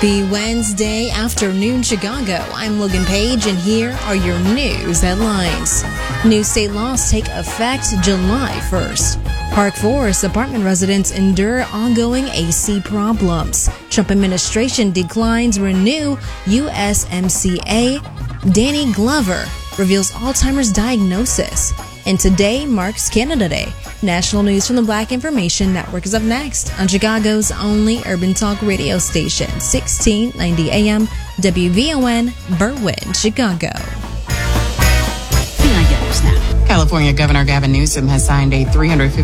The Wednesday afternoon Chicago. I'm Logan Page, and here are your news headlines. New state laws take effect July 1st. Park Forest apartment residents endure ongoing AC problems. Trump administration declines renew USMCA. Danny Glover reveals Alzheimer's diagnosis. And today marks Canada Day. National news from the Black Information Network is up next on Chicago's only urban talk radio station, 1690 AM, WVON, Berwyn, Chicago. California Governor Gavin Newsom has signed a $350